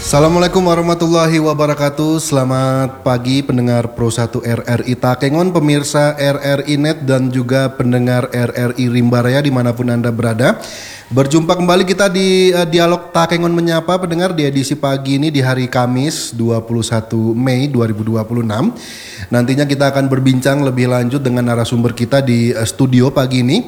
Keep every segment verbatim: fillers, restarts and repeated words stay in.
Assalamualaikum warahmatullahi wabarakatuh. Selamat pagi pendengar Pro satu R R I Takengon, pemirsa R R I Net dan juga pendengar R R I Rimba Raya dimanapun Anda berada. Berjumpa kembali kita di uh, Dialog Takengon Menyapa pendengar di edisi pagi ini di hari Kamis dua puluh satu Mei dua ribu dua puluh enam. Nantinya kita akan berbincang lebih lanjut dengan narasumber kita di uh, studio pagi ini.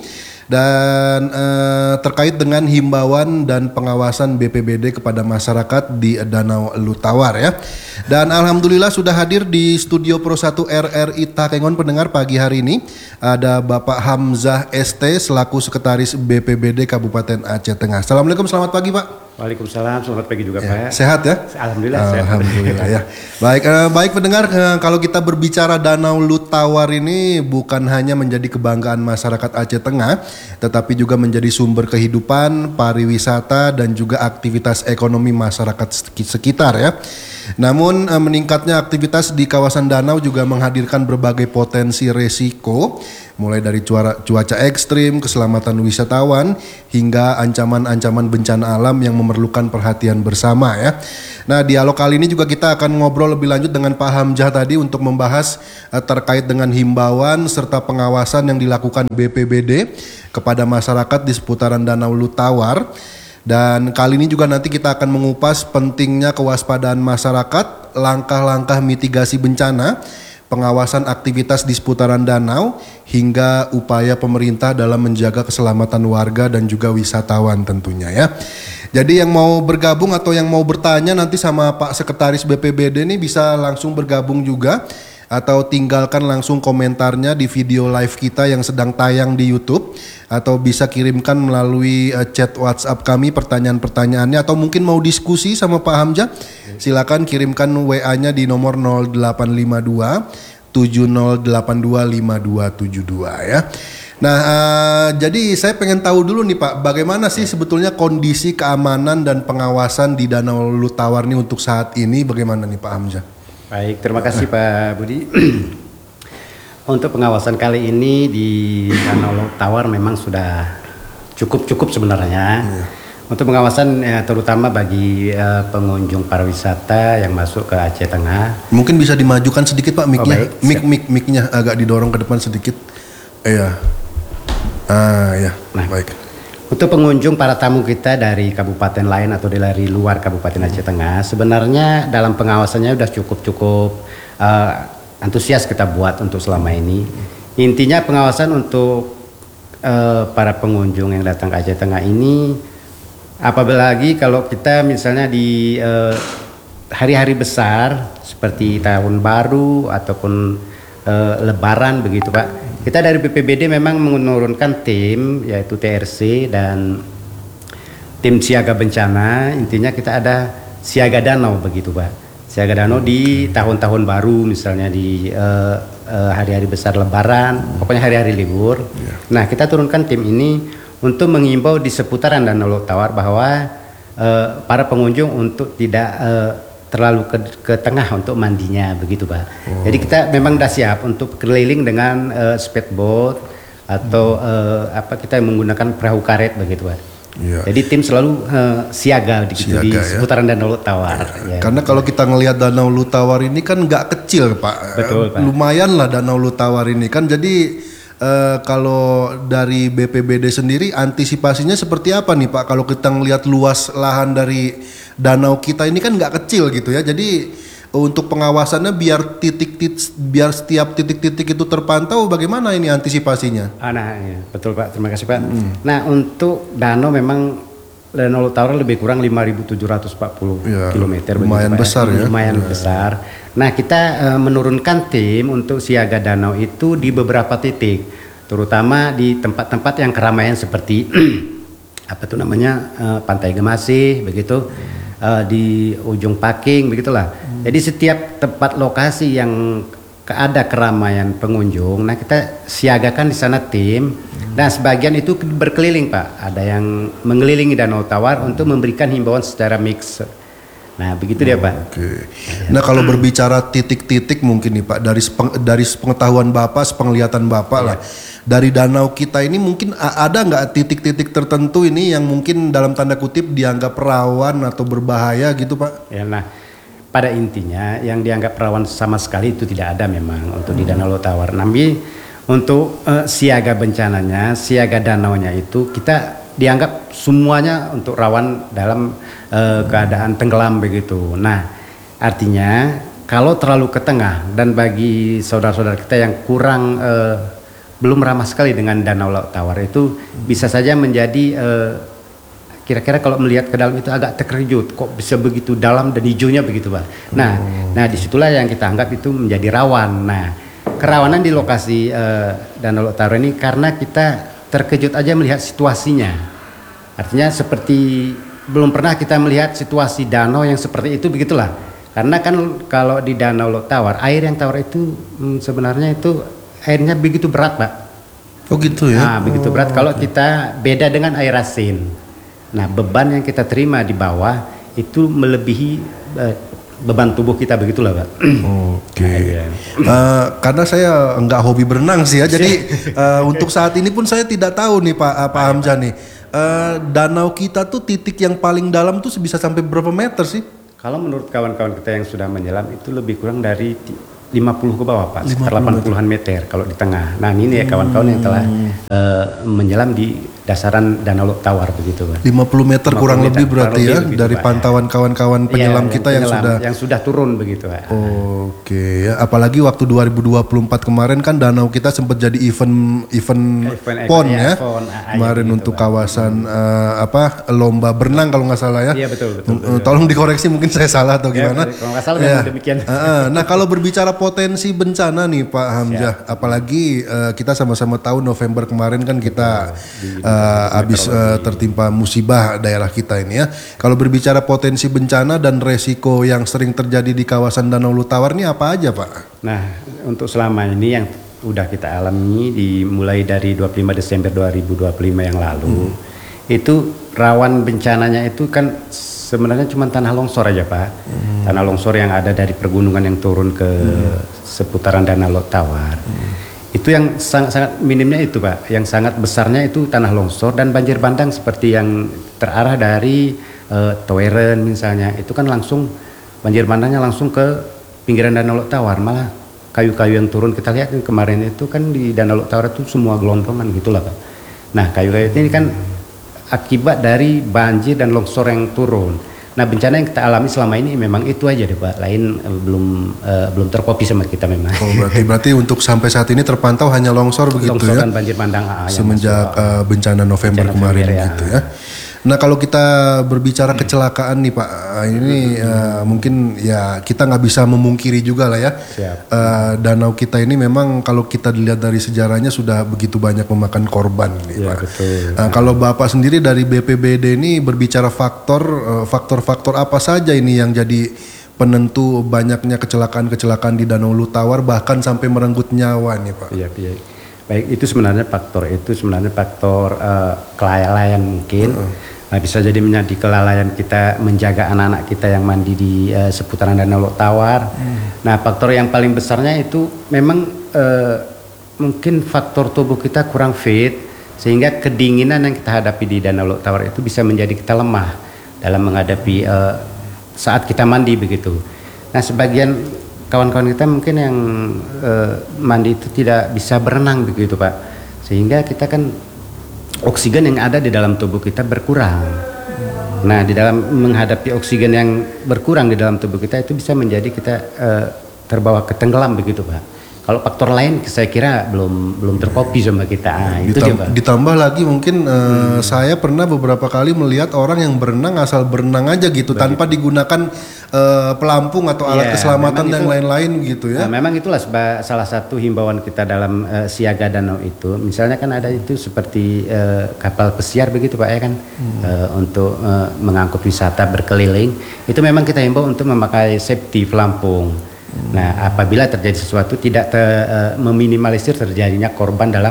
Dan eh, terkait dengan himbauan dan pengawasan B P B D kepada masyarakat di Danau Lutawar ya. Dan alhamdulillah sudah hadir di studio Pro satu R R I Takengon pendengar pagi hari ini ada Bapak Hamzah S T selaku Sekretaris B P B D Kabupaten Aceh Tengah. Assalamualaikum, selamat pagi Pak. Waalaikumsalam, selamat pagi juga ya, Pak. Sehat ya? Alhamdulillah. Alhamdulillah ya. Baik, eh, baik pendengar, eh, kalau kita berbicara Danau Lutawar ini bukan hanya menjadi kebanggaan masyarakat Aceh Tengah, tetapi juga menjadi sumber kehidupan, pariwisata dan juga aktivitas ekonomi masyarakat sekitar ya. Namun eh, meningkatnya aktivitas di kawasan danau juga menghadirkan berbagai potensi resiko, mulai dari cuaca, cuaca ekstrim, keselamatan wisatawan, hingga ancaman-ancaman bencana alam yang memerlukan perhatian bersama ya. Nah, dialog kali ini juga kita akan ngobrol lebih lanjut dengan Pak Hamzah tadi untuk membahas uh, terkait dengan himbauan serta pengawasan yang dilakukan B P B D kepada masyarakat di seputaran Danau Lutawar. Dan kali ini juga nanti kita akan mengupas pentingnya kewaspadaan masyarakat, langkah-langkah mitigasi bencana, pengawasan aktivitas di seputaran danau, hingga upaya pemerintah dalam menjaga keselamatan warga dan juga wisatawan tentunya ya. Jadi yang mau bergabung atau yang mau bertanya nanti sama Pak Sekretaris B P B D ini bisa langsung bergabung juga, atau tinggalkan langsung komentarnya di video live kita yang sedang tayang di YouTube, atau bisa kirimkan melalui uh, chat WhatsApp kami pertanyaan-pertanyaannya, atau mungkin mau diskusi sama Pak Hamzah, silakan kirimkan W A-nya di nomor nol delapan lima dua tujuh nol delapan dua lima dua tujuh dua ya. Nah, uh, jadi saya pengen tahu dulu nih Pak, bagaimana sih sebetulnya kondisi keamanan dan pengawasan di Danau Lutawar ini untuk saat ini, bagaimana nih Pak Hamzah? Baik, terima kasih Pak Budi. Untuk pengawasan kali ini di Danau Lutawar memang sudah cukup-cukup sebenarnya. Ya. Untuk pengawasan ya, terutama bagi uh, pengunjung pariwisata yang masuk ke Aceh Tengah. Mungkin bisa dimajukan sedikit Pak mic-nya. Oh, mic mic mic-nya agak didorong ke depan sedikit. Iya. Ah ya, nah, baik. Untuk pengunjung para tamu kita dari kabupaten lain atau dari luar Kabupaten Aceh Tengah, sebenarnya dalam pengawasannya sudah cukup-cukup uh, antusias kita buat untuk selama ini. Intinya pengawasan untuk uh, para pengunjung yang datang ke Aceh Tengah ini, apabila lagi kalau kita misalnya di uh, hari-hari besar seperti tahun baru ataupun uh, lebaran begitu Pak. Kita dari B P B D memang menurunkan tim, yaitu T R C dan tim siaga bencana. Intinya kita ada siaga danau begitu Pak. Siaga danau di tahun-tahun baru, misalnya di uh, uh, hari-hari besar lebaran, pokoknya hari-hari libur. Nah, kita turunkan tim ini untuk mengimbau di seputaran Danau Lutawar bahwa uh, para pengunjung untuk tidak uh, terlalu ke, ke tengah untuk mandinya begitu Pak. Oh. Jadi kita memang sudah siap untuk keliling dengan uh, speedboat atau hmm. uh, apa kita menggunakan perahu karet begitu Pak. Ya. Jadi tim selalu uh, siaga di, siaga, di seputaran ya? Danau Lutawar. Ya. Ya. Karena kalau kita ngelihat Danau Lutawar ini kan nggak kecil Pak. Betul Pak. Lumayan lah Danau Lutawar ini kan. Jadi uh, kalau dari B P B D sendiri antisipasinya seperti apa nih Pak? Kalau kita ngelihat luas lahan dari danau kita ini kan nggak kecil gitu ya. Jadi untuk pengawasannya biar titik-titik biar setiap titik-titik itu terpantau, bagaimana ini antisipasinya? Ah, nah, ya, betul Pak. Terima kasih Pak. Hmm. Nah, untuk danau memang Danau Lutawar lebih kurang lima ribu tujuh ratus empat puluh ya, kilometer. Lumayan begitu, besar ya. Lumayan ya. besar. Nah, kita uh, menurunkan tim untuk siaga danau itu di beberapa titik, terutama di tempat-tempat yang keramaian seperti apa tuh namanya uh, Pantai Gemasih begitu. Uh, di ujung Paking begitulah. Hmm. Jadi setiap tempat lokasi yang ke ada keramaian pengunjung, nah kita siagakan di sana tim. Hmm. Nah sebagian itu berkeliling Pak. Ada yang mengelilingi Danau Tawar untuk memberikan himbauan secara mix. Nah begitu dia Pak. Oke. Nah kalau berbicara titik-titik mungkin nih Pak, dari sepeng- dari pengetahuan Bapak, sepenglihatan Bapak lah, dari danau kita ini mungkin a- ada nggak titik-titik tertentu ini yang mungkin dalam tanda kutip dianggap rawan atau berbahaya gitu Pak? Ya, nah pada intinya yang dianggap rawan sama sekali itu tidak ada memang untuk di Danau Lotawar. Tapi untuk eh, siaga bencananya, siaga danaunya itu kita dianggap semuanya untuk rawan dalam eh, keadaan tenggelam begitu. Nah, artinya kalau terlalu ke tengah dan bagi saudara-saudara kita yang kurang eh, belum ramah sekali dengan Danau Lotawar itu bisa saja menjadi eh, kira-kira kalau melihat ke dalam itu agak terkejut, kok bisa begitu dalam dan hijaunya begitu Pak. Nah, oh. nah disitulah yang kita anggap itu menjadi rawan. Nah, kerawanan di lokasi eh, Danau Lotawar ini karena kita terkejut aja melihat situasinya. Artinya seperti belum pernah kita melihat situasi danau yang seperti itu begitulah. Karena kan kalau di Danau Lotawar air yang tawar itu hmm, sebenarnya itu airnya begitu berat Pak. Oh gitu ya. Nah begitu oh, berat kalau okay. kita beda dengan air asin. Nah beban yang kita terima di bawah itu melebihi eh, beban tubuh kita begitulah Pak. Oke. Okay. Nah, uh, karena saya enggak hobi berenang sih ya, jadi uh, untuk saat ini pun saya tidak tahu nih Pak uh, Pak Hamzah nih. Uh, danau kita tuh titik yang paling dalam tuh bisa sampai berapa meter sih? Kalau menurut kawan-kawan kita yang sudah menyelam itu lebih kurang dari lima puluh ke bawah Pak, sekitar delapan puluhan meter kalau di tengah. Nah ini ya kawan-kawan yang telah uh, menyelam di dasaran Danau Lotawar begitu Pak. lima puluh meter kurang meter, lebih berarti ya begitu, dari Pak, pantauan kawan-kawan penyelam ya, kita yang, yang penyelam, sudah yang sudah turun begitu Pak. Oke ya, apalagi waktu dua ribu dua puluh empat kemarin kan danau kita sempat jadi event event, event pon ya. Pon, kemarin gitu, untuk Pak. Kawasan uh, apa lomba berenang kalau nggak salah ya. Iya betul betul. betul Tolong dikoreksi mungkin saya salah atau gimana. Ya, kalau nggak salah ya. demikian. Uh, nah kalau berbicara potensi bencana nih Pak Hamzah, siap. Apalagi uh, kita sama-sama tahu November kemarin kan kita uh, habis uh, tertimpa musibah daerah kita ini ya. Kalau berbicara potensi bencana dan resiko yang sering terjadi di kawasan Danau Lotawar ini apa aja Pak? Nah untuk selama ini yang udah kita alami dimulai dari dua puluh lima Desember dua ribu dua puluh lima yang lalu hmm. itu rawan bencananya itu kan sebenarnya cuma tanah longsor aja Pak. Hmm. Tanah longsor yang ada dari pergunungan yang turun ke hmm. seputaran Danau Lotawar. Hmm. Itu yang sangat-sangat minimnya itu Pak, yang sangat besarnya itu tanah longsor dan banjir bandang seperti yang terarah dari uh, Toweren misalnya, itu kan langsung banjir bandangnya langsung ke pinggiran Danau Lotawar, malah kayu-kayu yang turun kita lihat kemarin itu kan di Danau Lotawar itu semua gelondongan gitulah Pak. Nah kayu-kayu ini kan akibat dari banjir dan longsor yang turun. Nah bencana yang kita alami selama ini memang itu aja deh Pak, lain uh, belum uh, belum terkopi sama kita memang. Oh berarti berarti untuk sampai saat ini terpantau hanya longsor begitu longsor ya? Dan banjir bandang ah, semenjak uh, bencana November bencana kemarin ya. Gitu ya. Nah kalau kita berbicara kecelakaan nih Pak, ini uh, mungkin ya kita nggak bisa memungkiri juga lah ya. Uh, danau kita ini memang kalau kita dilihat dari sejarahnya sudah begitu banyak memakan korban nih ya, Pak. Betul. Uh, kalau Bapak sendiri dari B P B D ini berbicara faktor uh, faktor-faktor apa saja ini yang jadi penentu banyaknya kecelakaan-kecelakaan di Danau Lotawar bahkan sampai merenggut nyawa nih Pak? Iya, iya. Baik itu sebenarnya faktor itu sebenarnya faktor uh, kelalaian mungkin. Uh-uh. Nah, bisa jadi menjadi kelalaian kita menjaga anak-anak kita yang mandi di uh, seputaran Danau Lotawar. Hmm. Nah, faktor yang paling besarnya itu memang uh, mungkin faktor tubuh kita kurang fit sehingga kedinginan yang kita hadapi di Danau Lotawar itu bisa menjadi kita lemah dalam menghadapi uh, saat kita mandi begitu. Nah, sebagian kawan-kawan kita mungkin yang uh, mandi itu tidak bisa berenang begitu Pak, sehingga kita kan oksigen yang ada di dalam tubuh kita berkurang. Nah di dalam menghadapi oksigen yang berkurang di dalam tubuh kita itu bisa menjadi kita uh, terbawa ke tenggelam begitu Pak. Kalau faktor lain saya kira belum belum terkopi sama kita. Ah, itu Ditam- coba. Ditambah lagi mungkin uh, hmm. saya pernah beberapa kali melihat orang yang berenang asal berenang aja gitu Begitu. tanpa digunakan uh, pelampung atau alat yeah, keselamatan dan lain-lain gitu ya. Nah, memang itulah seba, salah satu himbauan kita dalam uh, siaga danau itu. Misalnya kan ada itu seperti uh, kapal pesiar begitu Pak ya kan hmm. uh, untuk uh, mengangkut wisata berkeliling. Itu memang kita himbau untuk memakai safety pelampung. Nah, apabila terjadi sesuatu tidak te, uh, meminimalisir terjadinya korban dalam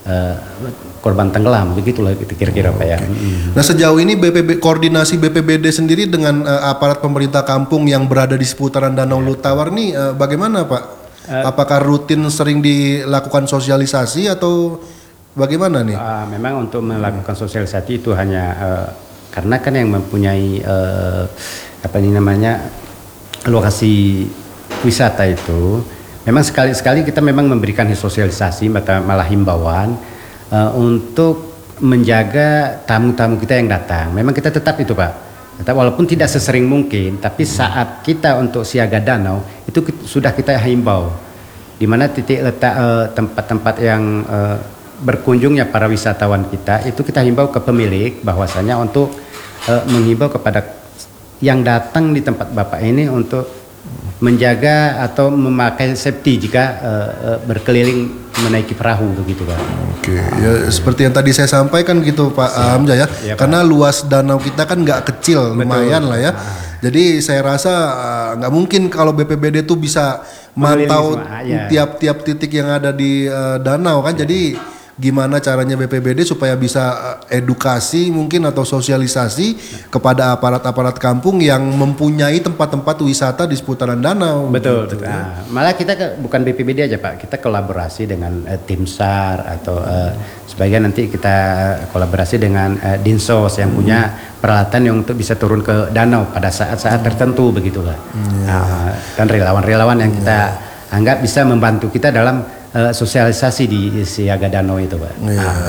uh, korban tenggelam, begitulah kira-kira Pak ya. Nah sejauh ini B P B koordinasi B P B D sendiri dengan uh, aparat pemerintah kampung yang berada di seputaran Danau Lutawar nih uh, bagaimana Pak? Uh, Apakah rutin sering dilakukan sosialisasi atau bagaimana nih? Uh, memang untuk melakukan sosialisasi itu hanya uh, karena kan yang mempunyai uh, apa ini namanya lokasi wisata itu memang sekali-sekali kita memang memberikan sosialisasi malah himbauan uh, untuk menjaga tamu-tamu kita yang datang. Memang kita tetap itu Pak. Tetap walaupun tidak sesering mungkin, tapi saat kita untuk siaga danau itu sudah kita himbau di mana titik letak uh, tempat-tempat yang uh, berkunjungnya para wisatawan kita itu kita himbau ke pemilik bahwasanya untuk uh, menghimbau kepada yang datang di tempat Bapak ini untuk menjaga atau memakai safety jika uh, uh, berkeliling menaiki perahu begitu Pak. Oke, ya seperti yang tadi saya sampaikan gitu Pak Hamzah ya, ya karena Pak. Luas danau kita kan nggak kecil, Betul. lumayan lah ya. Ah. Jadi saya rasa nggak uh, mungkin kalau B P B D tuh bisa mantau ya. tiap-tiap titik yang ada di uh, danau kan. Ya. Jadi gimana caranya B P B D supaya bisa edukasi mungkin atau sosialisasi kepada aparat-aparat kampung yang mempunyai tempat-tempat wisata di seputaran danau. Betul. Gitu, nah, ya. Malah kita ke, bukan B P B D aja Pak, kita kolaborasi dengan uh, tim SAR atau uh, sebagian nanti kita kolaborasi dengan uh, Dinsos yang hmm. punya peralatan yang untuk bisa turun ke danau pada saat-saat hmm. tertentu begitu Pak. Hmm. Nah, dan relawan-relawan yang kita hmm. anggap bisa membantu kita dalam Uh, sosialisasi di siaga danau itu Pak. Iya.